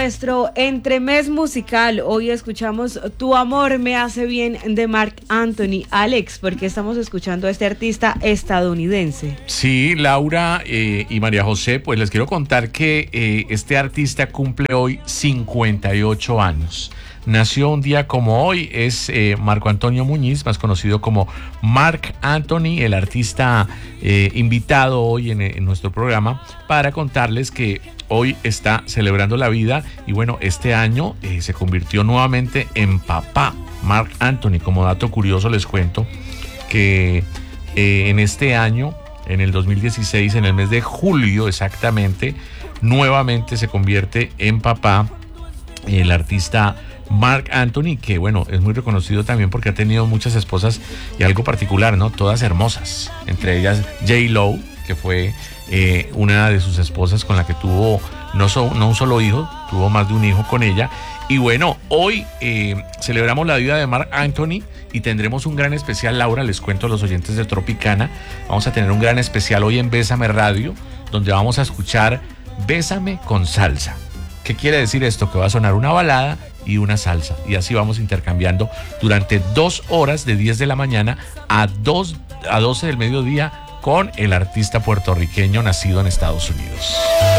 nuestro entremés musical. Hoy escuchamos Tu amor me hace bien de Marc Anthony. Alex, ¿por qué estamos escuchando a este artista estadounidense? Sí, Laura y María José, pues les quiero contar que este artista cumple hoy 58 años. Nació un día como hoy, es Marco Antonio Muñiz, más conocido como Marc Anthony, el artista invitado hoy en nuestro programa para contarles que hoy está celebrando la vida y bueno, este año se convirtió nuevamente en papá. Marc Anthony, como dato curioso les cuento que en este año, en el 2016, en el mes de julio exactamente, nuevamente se convierte en papá el artista Marc Anthony, que bueno, es muy reconocido también porque ha tenido muchas esposas y algo particular, ¿no? Todas hermosas, entre ellas J.Lo, que fue una de sus esposas con la que tuvo no un solo hijo, tuvo más de un hijo con ella. Y bueno, hoy celebramos la vida de Marc Anthony y tendremos un gran especial, Laura, les cuento a los oyentes de Tropicana, vamos a tener un gran especial hoy en Bésame Radio, donde vamos a escuchar Bésame con salsa. ¿Qué quiere decir esto? Que va a sonar una balada y una salsa. Y así vamos intercambiando durante 2 horas de 10 de la mañana a 12 del mediodía con el artista puertorriqueño nacido en Estados Unidos.